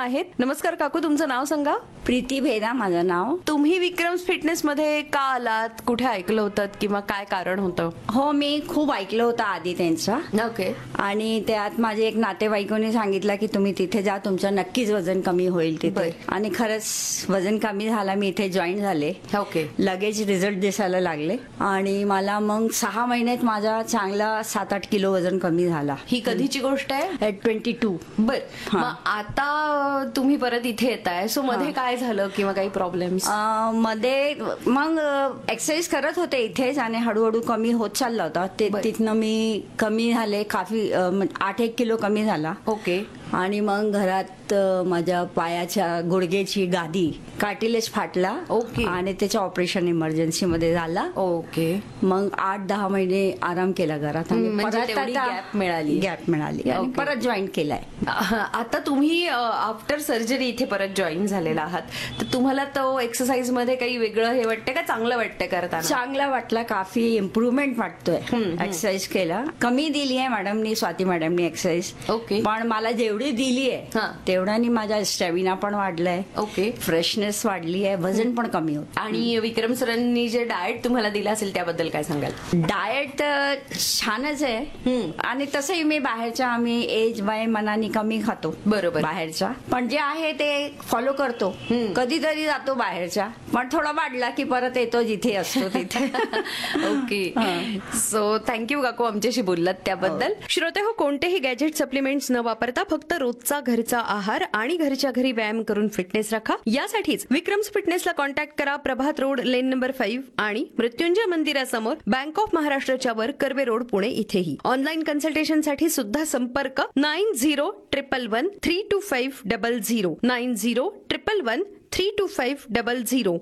आहेत. नमस्कार काकू, तुमचं नाव सांगा. प्रीती भेदा माझं नाव. तुम्ही विक्रम्स फिटनेस मध्ये का आलात? कुठे ऐकलं होतं किंवा काय कारण होतं? हो, मी खूप ऐकलं होतं आधी त्यांचा. ओके. आणि त्यात माझे एक नातेवाईकांनी सांगितलं की तुम्ही तिथे जा, तुमचं नक्कीच वजन कमी होईल तिथे. आणि खरंच वजन कमी झाला. मी इथे जॉईन झाले. ओके. लगेच रिझल्ट दिसायला लागले आणि मला मग 6 महिन्यात माझा चांगला 7-8 किलो वजन कमी झाला. ही कधीची गोष्ट आहे? 22. बर. मग आता तुम्ही परत इथे येताय, सो मध्ये काय झालं किंवा काही प्रॉब्लेम्स? मध्ये मग एक्सरसाइज करत होते इथेच आणि हळूहळू कमी होत चालला होता. तिथनं मी कमी झाले, काफी 8-1 किलो कमी झाला. ओके. आणि मग घरात माझ्या पायाच्या गुडघेची गादी कार्टिलेज फाटला. ओके. आणि त्याचं ऑपरेशन इमर्जन्सी मध्ये झाला. ओके. मग 8-10 महिने आराम केला घरात आणि गॅप मिळाली आणि परत जॉईन केलाय. आता तुम्ही आफ्टर सर्जरी इथे परत जॉईन झालेला आहात, तर तुम्हाला तो एक्सरसाइज मध्ये काही वेगळं हे वाटतं का चांगलं वाटतं करताना? चांगला वाटला, काफी इम्प्रुव्हमेंट वाटतोय. एक्सरसाइज केला, कमी दिली आहे मॅडमनी, स्वाती मॅडमनी एक्सरसाइज. ओके. पण मला जेवढी दिली आहे तेवढ्यानी माझा स्टॅमिना पण वाढलाय. ओके. फ्रेशनेस वाढली आहे, वजन पण कमी होत. आणि विक्रम सरांनी जे डाएट तुम्हाला दिलं असेल त्याबद्दल काय सांगाल? डाएट छानच आहे. आणि तसंही मी बाहेरच्या, आम्ही एज बाय मनाने कमी खातो. बरोबर. बाहेरचा पण जे आहे ते फॉलो करतो. कधीतरी जातो बाहेरच्या, पण थोडा वाढला की परत येतो जिथे असतो तिथे. ओके. सो थँक्यू काकू आमच्याशी बोललात त्याबद्दल. श्रोते हो, कोणतेही गॅजेट सप्लिमेंट्स न वापरता फक्त रोजचा घरचा आहार आणि घरच्या घरी व्यायाम करून फिटनेस राखा. यासाठीच विक्रम्स फिटनेसला कॉन्टॅक्ट करा. प्रभात रोड, लेन नंबर 5 आणि मृत्युंजय मंदिरासमोर, बँक ऑफ महाराष्ट्राच्या वर, कर्वे रोड, पुणे इथेही. ऑनलाईन कन्सल्टेशनसाठी सुद्धा संपर्क 9011132500 9011132500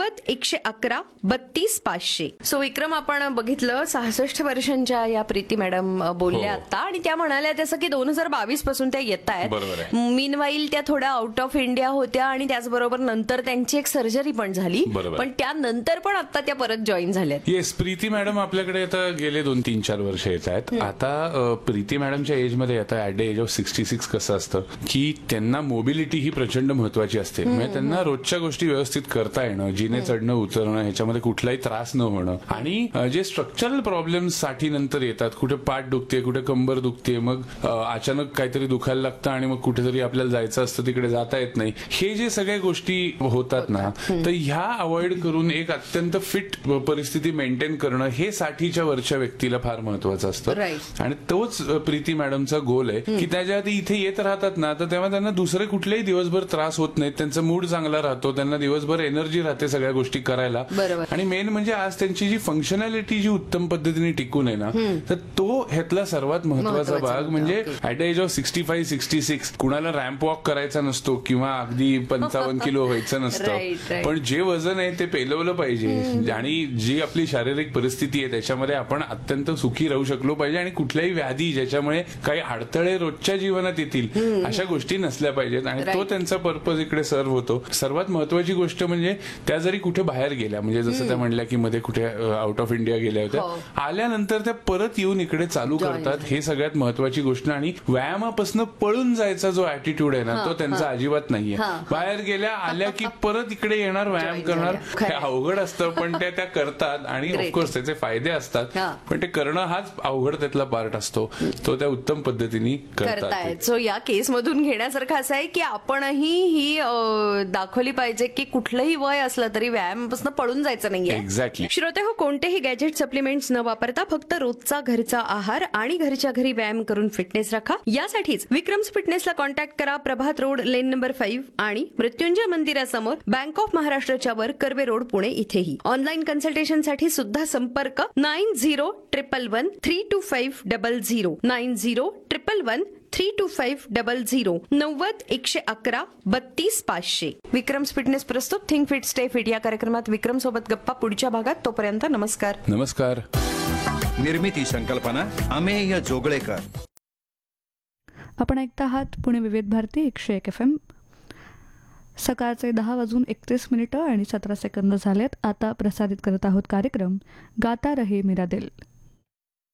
90-111-32-500. सो विक्रम, आपण बघितलं 66 वर्षांच्या या प्रीती मॅडम बोलल्या आता, आणि त्या म्हणाल्या तसं की 2022 पासून त्या येत आहेत. मीनवाईल त्या थोड्या आउट ऑफ इंडिया होत्या आणि त्याचबरोबर नंतर त्यांची एक सर्जरी पण झाली, पण त्यानंतर पण आता त्या परत जॉईन झाल्यात. येस, प्रीती मॅडम आपल्याकडे आता गेले 2-3-4 वर्ष येत आहेत. आता प्रीती मॅडमच्या एज मध्ये आता ऍट द एज ऑफ 66 कसं असतं की त्यांना मोबिलिटी ही प्रचंड महत्वाची असते. म्हणजे त्यांना रोजच्या गोष्टी व्यवस्थित करता येणं, जिने चढणं उतरणं, ह्याच्यामध्ये कुठलाही त्रास न होणं. आणि जे स्ट्रक्चरल प्रॉब्लेम्स साठी नंतर येतात, कुठे पाठ दुखते, कुठे कंबर दुखते, मग अचानक काहीतरी दुखायला लागतं आणि मग कुठेतरी आपल्याला जायचं असतं, तिकडे जाता येत नाही, हे जे सगळ्या गोष्टी होतात ना, तर ह्या अवॉइड करून एक अत्यंत फिट परिस्थिती मेंटेन करणं हे 60च्या वरच्या व्यक्तीला फार महत्वाचं असतं. आणि तोच प्रीती मॅडमचा गोल आहे की त्या जेव्हा इथे येत राहतात ना, तर तेव्हा त्यांना दुसरे कुठलेही दिवसभर त्रास होत नाहीत, त्यांचा मूड चांगला राहतो, त्यांना दिवसभर एनर्जी राहते सगळ्या गोष्टी करायला. आणि मेन म्हणजे आज त्यांची जी फंक्शनॅलिटी जी उत्तम पद्धतीने टिकून आहे ना, तर तो ह्यातला सर्वात महत्वाचा भाग. म्हणजे ऍट द एज ऑफ 65-66 कुणाला रॅम्प वॉक करायचा नसतो किंवा अगदी 55 किलो व्हायचं नसतं, पण जे वजन आहे ते पेलवलं पाहिजे. आणि जी आपली शारीरिक परिस्थिती आहे त्याच्यामध्ये आपण अत्यंत सुखी राहू शकलो पाहिजे आणि कुठल्याही व्याधी ज्याच्यामुळे काही अडथळे रोजच्या जीवनात येतील अशा गोष्टी नसल्या पाहिजेत. आणि तो त्यांचा पर्पज इकडे सर्व होतो. सर्वात महत्वाची गोष्ट म्हणजे त्या जरी कुठे बाहेर गेल्या, म्हणजे जसं त्या म्हणल्या की मध्ये कुठे आउट ऑफ इंडिया गेल्या होत्या, आल्यानंतर त्या परत येऊन इकडे चालू करतात. हे सगळ्यात महत्वाची गोष्ट. आणि व्यायामापासून पळून जायचा जो ऍटिट्यूड आहे ना, तो त्यांचा अजिबात नाहीये. बाहेर गेल्या, आल्या की परत इकडे येणार, व्यायाम करणार. हे अवघड असतं, पण त्या करतात आणि ऑफकोर्स त्याचे फायदे असतात, पण ते करणं हाच अवघड त्यातला पार्ट असतो, तो त्या उत्तम पद्धतीने करतात. सो या केस मधून घेण्यासारखं असं आहे की आपणही ही दाखवली पाहिजे की कुठलंही वय असलं तरी व्यायामापासून पळून जायचं नाहीये. एक्झॅक्टली. श्रोते हो, कोणतेही गॅजेट सप्लिमेंट्स न वापरता फक्त रोजचा घरचा आहार आणि घरच्या घरी व्यायाम करून फिटनेस राखा. यासाठीच विक्रम्स फिटनेसला कॉन्टॅक्ट करा. प्रभात रोड, लेन नंबर 5 आणि मृत्युंजय मंदिरासमोर, बँक ऑफ महाराष्ट्राच्या वर, कर्वे रोड, पुणे इथेही. ऑनलाईन कन्सल्टेशनसाठी सुद्धा संपर्क 9011132500 9011132500 90-111-32-500. विक्रम्स फिटनेस प्रस्तुत थिंक फिट स्टे फिट या कार्यक्रमात विक्रम सोबत गप्पा पुढच्या भागात. तोपर्यंत नमस्कार. नमस्कार. निर्मिती संकल्पना अमेय जोगळेकर. आपण ऐकता आहात पुणे विविध भारती 101 FM. सकाळचे 10:31 आणि 17 सेकंद झालेत. आता प्रसारित करत आहोत कार्यक्रम गाता रहे मेरा दिल.